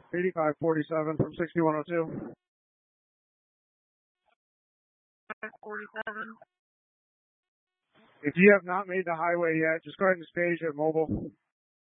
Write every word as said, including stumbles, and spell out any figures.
eighty-five forty-seven from sixty-one oh two. forty-seven. If you have not made the highway yet, just go ahead and stage at mobile.